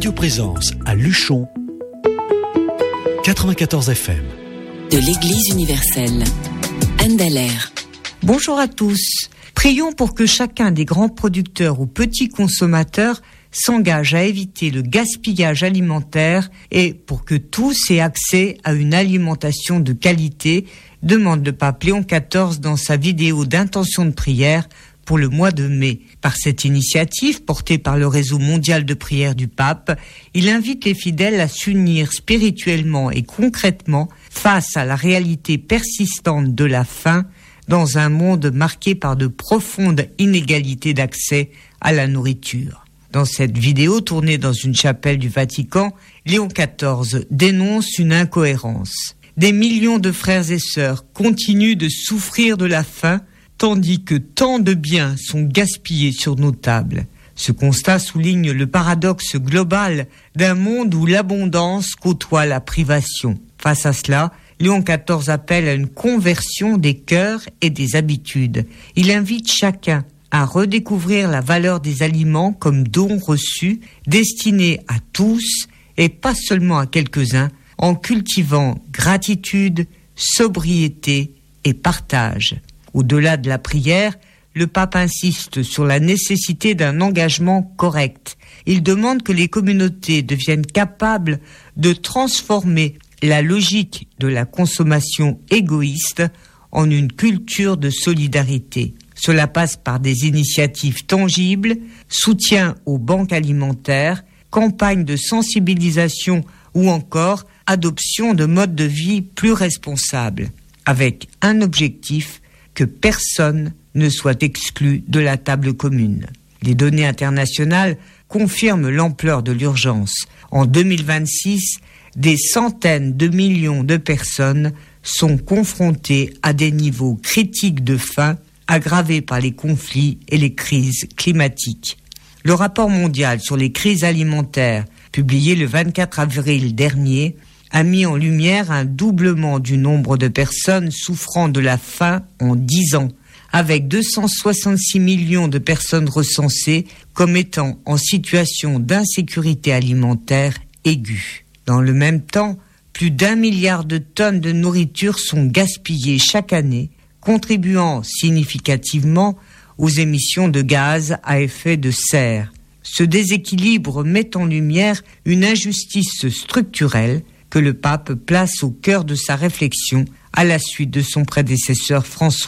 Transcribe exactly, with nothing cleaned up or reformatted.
Radio Présence à Luchon, quatre-vingt-quatorze F M. De l'Église universelle, Anne Dallaire. Bonjour à tous. Prions pour que chacun des grands producteurs ou petits consommateurs s'engage à éviter le gaspillage alimentaire et pour que tous aient accès à une alimentation de qualité, demande le pape Léon quatorze dans sa vidéo d'intention de prière pour le mois de mai. Par cette initiative, portée par le réseau mondial de prière du pape, il invite les fidèles à s'unir spirituellement et concrètement face à la réalité persistante de la faim dans un monde marqué par de profondes inégalités d'accès à la nourriture. Dans cette vidéo tournée dans une chapelle du Vatican, Léon quatorze dénonce une incohérence. Des millions de frères et sœurs continuent de souffrir de la faim, tandis que tant de biens sont gaspillés sur nos tables. Ce constat souligne le paradoxe global d'un monde où l'abondance côtoie la privation. Face à cela, Léon quatorze appelle à une conversion des cœurs et des habitudes. Il invite chacun à redécouvrir la valeur des aliments comme dons reçus, destinés à tous et pas seulement à quelques-uns, en cultivant gratitude, sobriété et partage. Au-delà de la prière, le pape insiste sur la nécessité d'un engagement correct. Il demande que les communautés deviennent capables de transformer la logique de la consommation égoïste en une culture de solidarité. Cela passe par des initiatives tangibles, soutien aux banques alimentaires, campagnes de sensibilisation ou encore adoption de modes de vie plus responsables, avec un objectif, que personne ne soit exclu de la table commune. Les données internationales confirment l'ampleur de l'urgence. En deux mille vingt-six, des centaines de millions de personnes sont confrontées à des niveaux critiques de faim aggravés par les conflits et les crises climatiques. Le rapport mondial sur les crises alimentaires, publié le vingt-quatre avril dernier, a mis en lumière un doublement du nombre de personnes souffrant de la faim en dix ans, avec deux cent soixante-six millions de personnes recensées comme étant en situation d'insécurité alimentaire aiguë. Dans le même temps, plus d'un milliard de tonnes de nourriture sont gaspillées chaque année, contribuant significativement aux émissions de gaz à effet de serre. Ce déséquilibre met en lumière une injustice structurelle que le pape place au cœur de sa réflexion à la suite de son prédécesseur François.